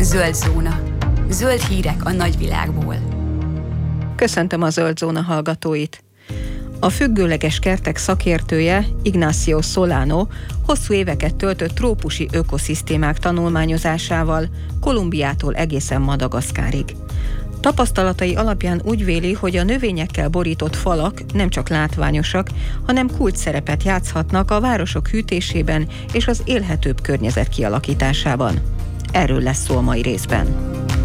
Zöld zóna. Zöld hírek a nagyvilágból. Köszöntöm a Zöld Zóna hallgatóit! A függőleges kertek szakértője, Ignacio Solano, hosszú éveket töltött trópusi ökoszisztémák tanulmányozásával, Kolumbiától egészen Madagaszkárig. Tapasztalatai alapján úgy véli, hogy a növényekkel borított falak nem csak látványosak, hanem kulcsszerepet játszhatnak a városok hűtésében és az élhetőbb környezet kialakításában. Erről lesz szó a mai részben.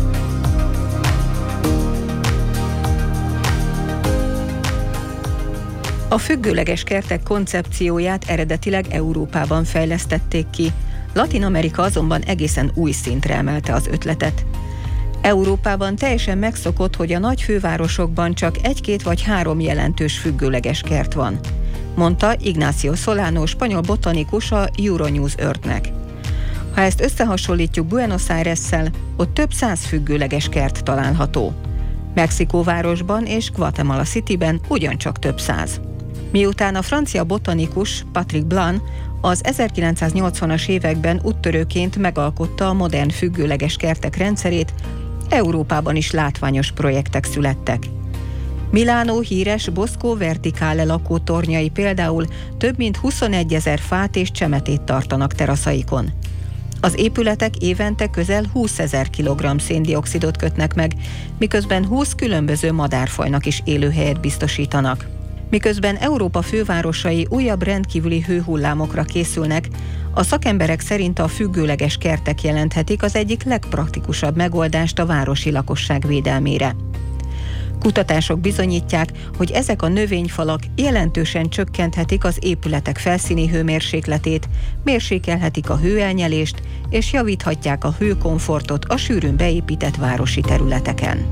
A függőleges kertek koncepcióját eredetileg Európában fejlesztették ki, Latin-Amerika azonban egészen új szintre emelte az ötletet. Európában teljesen megszokott, hogy a nagy fővárosokban csak 1-2 vagy 3 jelentős függőleges kert van, mondta Ignacio Solano, spanyol botanikus a Euronews Earth-nek. Ha ezt összehasonlítjuk Buenos Airessel, ott több 100 függőleges kert található. Mexikóvárosban és Guatemala Cityben ugyancsak több 100. Miután a francia botanikus Patrick Blanc az 1980-as években úttörőként megalkotta a modern függőleges kertek rendszerét, Európában is látványos projektek születtek. Milánó híres Bosco Verticale lakótornyai például több mint 21 000 fát és csemetét tartanak teraszaikon. Az épületek évente közel 20 000 kg széndioxidot kötnek meg, miközben 20 különböző madárfajnak is élőhelyet biztosítanak. Miközben Európa fővárosai újabb rendkívüli hőhullámokra készülnek, a szakemberek szerint a függőleges kertek jelenthetik az egyik legpraktikusabb megoldást a városi lakosság védelmére. Kutatások bizonyítják, hogy ezek a növényfalak jelentősen csökkenthetik az épületek felszíni hőmérsékletét, mérsékelhetik a hőelnyelést és javíthatják a hőkomfortot a sűrűn beépített városi területeken.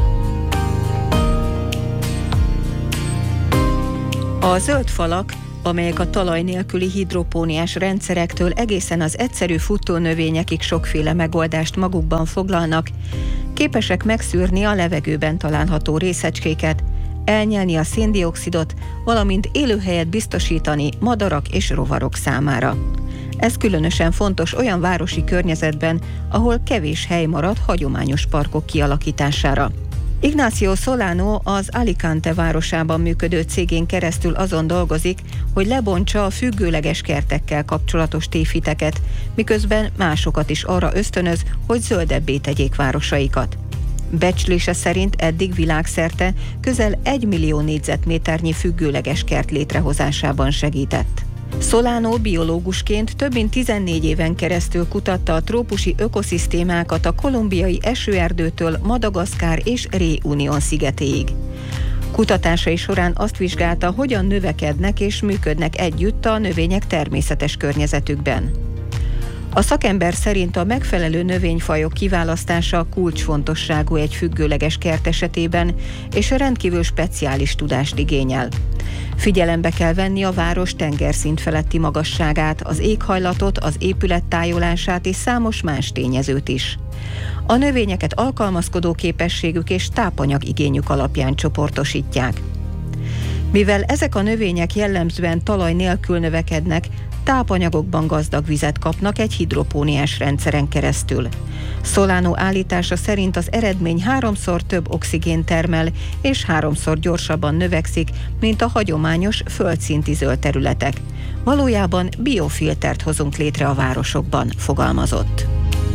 A zöld falak, amelyek a talaj nélküli hidropóniás rendszerektől egészen az egyszerű futónövényekig sokféle megoldást magukban foglalnak, képesek megszűrni a levegőben található részecskéket, elnyelni a széndioxidot, valamint élőhelyet biztosítani madarak és rovarok számára. Ez különösen fontos olyan városi környezetben, ahol kevés hely marad hagyományos parkok kialakítására. Ignacio Solano az Alicante városában működő cégén keresztül azon dolgozik, hogy lebontsa a függőleges kertekkel kapcsolatos tévhiteket, miközben másokat is arra ösztönöz, hogy zöldebbé tegyék városaikat. Becslése szerint eddig világszerte közel 1 millió négyzetméternyi függőleges kert létrehozásában segített. Solano biológusként több mint 14 éven keresztül kutatta a trópusi ökoszisztémákat a kolumbiai esőerdőtől Madagaszkár és Réunion szigetéig. Kutatásai során azt vizsgálta, hogyan növekednek és működnek együtt a növények természetes környezetükben. A szakember szerint a megfelelő növényfajok kiválasztása kulcsfontosságú egy függőleges kert esetében, és rendkívül speciális tudást igényel. Figyelembe kell venni a város tengerszint feletti magasságát, az éghajlatot, az épület tájolását és számos más tényezőt is. A növényeket alkalmazkodó képességük és tápanyagigényük alapján csoportosítják. Mivel ezek a növények jellemzően talaj nélkül növekednek, tápanyagokban gazdag vizet kapnak egy hidropóniás rendszeren keresztül. Solano állítása szerint az eredmény 3-szor több oxigént termel, és 3-szor gyorsabban növekszik, mint a hagyományos földszinti zöld területek. Valójában biofiltert hozunk létre a városokban, fogalmazott.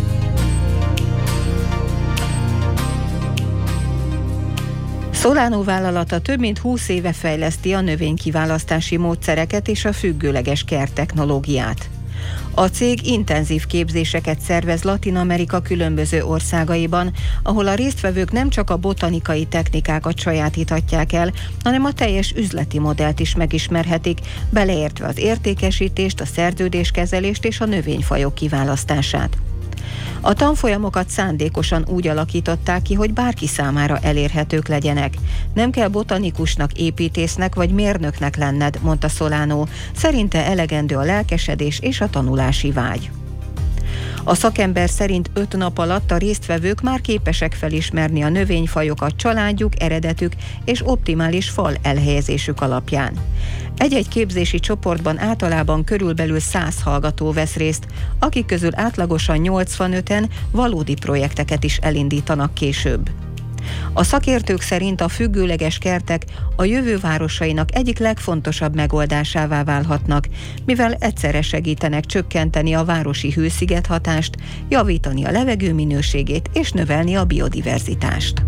Solano vállalata több mint 20 éve fejleszti a növénykiválasztási módszereket és a függőleges kert technológiát. A cég intenzív képzéseket szervez Latin-Amerika különböző országaiban, ahol a résztvevők nem csak a botanikai technikákat sajátíthatják el, hanem a teljes üzleti modellt is megismerhetik, beleértve az értékesítést, a szerződéskezelést és a növényfajok kiválasztását. A tanfolyamokat szándékosan úgy alakították ki, hogy bárki számára elérhetők legyenek. Nem kell botanikusnak, építésznek vagy mérnöknek lenned, mondta Solano. Szerinte elegendő a lelkesedés és a tanulási vágy. A szakember szerint 5 nap alatt a résztvevők már képesek felismerni a növényfajokat családjuk, eredetük és optimális fal elhelyezésük alapján. Egy-egy képzési csoportban általában körülbelül 100 hallgató vesz részt, akik közül átlagosan 85-en valódi projekteket is elindítanak később. A szakértők szerint a függőleges kertek a jövő városainak egyik legfontosabb megoldásává válhatnak, mivel egyszerre segítenek csökkenteni a városi hőszigethatást, javítani a levegő minőségét és növelni a biodiverzitást.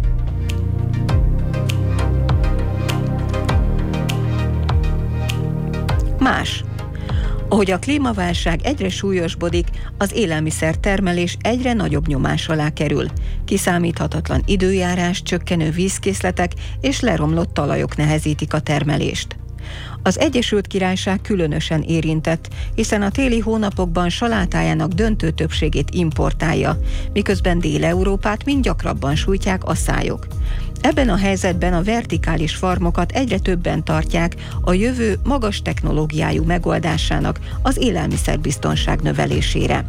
Más. Ahogy a klímaválság egyre súlyosbodik, az élelmiszertermelés egyre nagyobb nyomás alá kerül. Kiszámíthatatlan időjárás, csökkenő vízkészletek és leromlott talajok nehezítik a termelést. Az Egyesült Királyság különösen érintett, hiszen a téli hónapokban salátájának döntő többségét importálja, miközben Dél-Európát mind gyakrabban sújtják asszályok. Ebben a helyzetben a vertikális farmokat egyre többen tartják a jövő magas technológiájú megoldásának az élelmiszerbiztonság növelésére.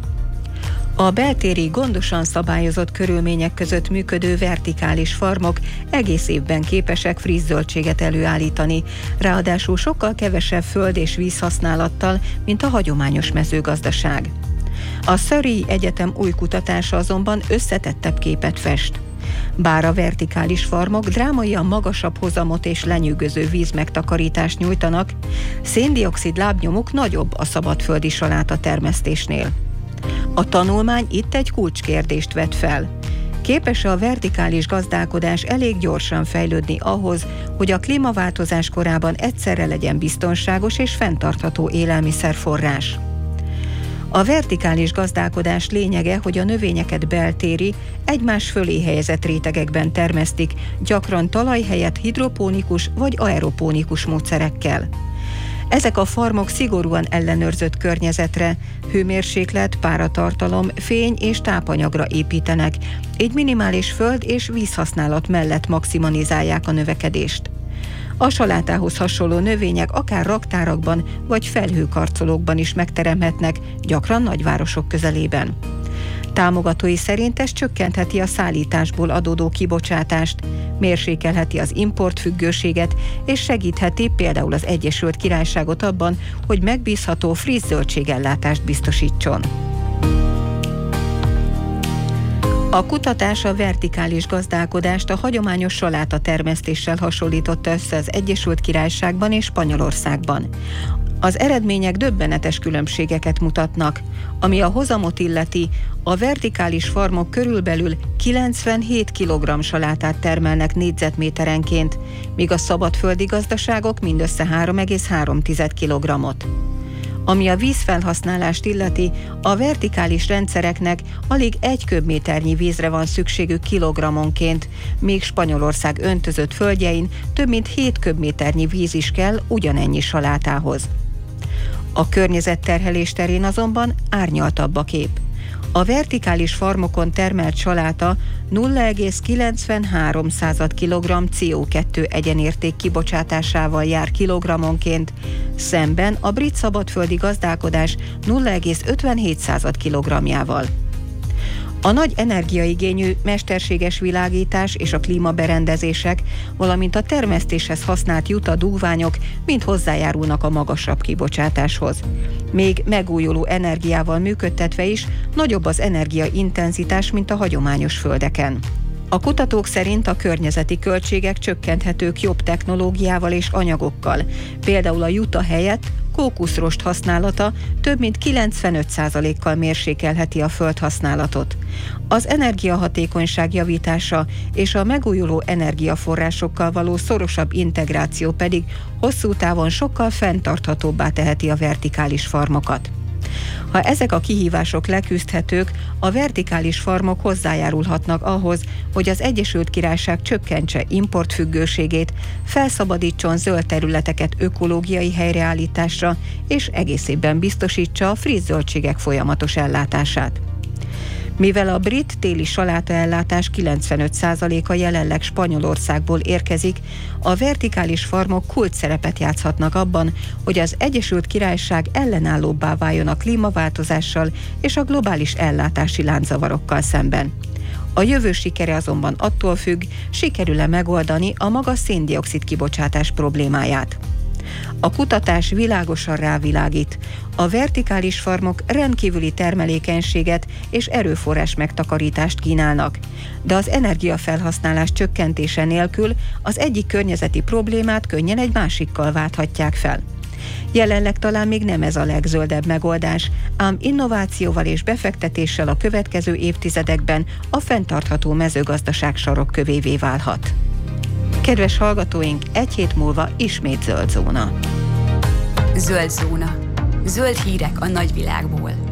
A beltéri, gondosan szabályozott körülmények között működő vertikális farmok egész évben képesek friss zöldséget előállítani, ráadásul sokkal kevesebb föld- és vízhasználattal, mint a hagyományos mezőgazdaság. A Surrey Egyetem új kutatása azonban összetettebb képet fest. Bár a vertikális farmok drámaian magasabb hozamot és lenyűgöző vízmegtakarítást nyújtanak, szén-dioxid lábnyomuk nagyobb a szabadföldi saláta termesztésnél. A tanulmány itt egy kulcskérdést vet fel. Képes-e a vertikális gazdálkodás elég gyorsan fejlődni ahhoz, hogy a klímaváltozás korában egyszerre legyen biztonságos és fenntartható élelmiszerforrás? A vertikális gazdálkodás lényege, hogy a növényeket beltéri, egymás fölé helyezett rétegekben termesztik, gyakran talaj helyett hidropónikus vagy aeropónikus módszerekkel. Ezek a farmok szigorúan ellenőrzött környezetre, hőmérséklet, páratartalom, fény és tápanyagra építenek, így minimális föld- és vízhasználat mellett maximalizálják a növekedést. A salátához hasonló növények akár raktárakban vagy felhőkarcolókban is megteremhetnek, gyakran nagyvárosok közelében. Támogatói szerint ez csökkentheti a szállításból adódó kibocsátást, mérsékelheti az importfüggőséget és segítheti például az Egyesült Királyságot abban, hogy megbízható friss zöldségellátást biztosítson. A kutatás a vertikális gazdálkodást a hagyományos saláta termesztéssel hasonlította össze az Egyesült Királyságban és Spanyolországban. Az eredmények döbbenetes különbségeket mutatnak. Ami a hozamot illeti, a vertikális farmok körülbelül 97 kg salátát termelnek négyzetméterenként, míg a szabadföldi gazdaságok mindössze 3,3 kg-ot. Ami a vízfelhasználást illeti, a vertikális rendszereknek alig 1 köbméternyi vízre van szükségük kilogrammonként, míg Spanyolország öntözött földjein több mint 7 köbméternyi víz is kell ugyanennyi salátához. A környezetterhelés terén azonban árnyaltabb a kép. A vertikális farmokon termelt saláta 0,93 kg CO2 egyenérték kibocsátásával jár kilogrammonként, szemben a brit szabadföldi gazdálkodás 0,57 kg-jával. A nagy energiaigényű mesterséges világítás és a klímaberendezések, valamint a termesztéshez használt jutadúványok mind hozzájárulnak a magasabb kibocsátáshoz. Még megújuló energiával működtetve is nagyobb az energiaintenzitás, mint a hagyományos földeken. A kutatók szerint a környezeti költségek csökkenthetők jobb technológiával és anyagokkal, például a juta helyett kókuszrost használata több mint 95%-kal mérsékelheti a földhasználatot. Az energiahatékonyság javítása és a megújuló energiaforrásokkal való szorosabb integráció pedig hosszú távon sokkal fenntarthatóbbá teheti a vertikális farmokat. Ha ezek a kihívások leküzdhetők, a vertikális farmok hozzájárulhatnak ahhoz, hogy az Egyesült Királyság csökkentse importfüggőségét, felszabadítson zöld területeket ökológiai helyreállításra, és egész évben biztosítsa a friss zöldségek folyamatos ellátását. Mivel a brit téli salátaellátás 95%-a jelenleg Spanyolországból érkezik, a vertikális farmok kulcsszerepet játszhatnak abban, hogy az Egyesült Királyság ellenállóbbá váljon a klímaváltozással és a globális ellátási lánczavarokkal szemben. A jövő sikere azonban attól függ, sikerül-e megoldani a magas szén-dioxid kibocsátás problémáját. A kutatás világosan rávilágít. A vertikális farmok rendkívüli termelékenységet és erőforrás megtakarítást kínálnak, de az energiafelhasználás csökkentése nélkül az egyik környezeti problémát könnyen egy másikkal válthatják fel. Jelenleg talán még nem ez a legzöldebb megoldás, ám innovációval és befektetéssel a következő évtizedekben a fenntartható mezőgazdaság sarokkövévé válhat. Kedves hallgatóink, egy hét múlva ismét zöld zóna. Zöld zóna. Zöld hírek a nagyvilágból.